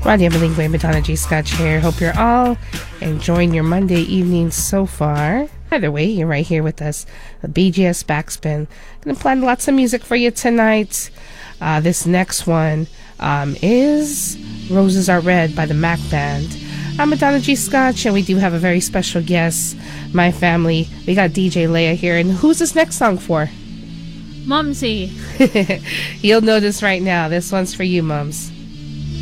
Radio Bilingüe, Madonna G. Scotch here. Hope you're all enjoying your Monday evening so far. Either way, you're right here with us. The BGS Backspin. Gonna plan lots of music for you tonight. This next one is Roses Are Red by the Mac Band. I'm Madonna G. Scotch, and we do have a very special guest, my family. We got DJ Leia here, and who's this next song for? Mumsy. You'll know this right now. This one's for you, Mums.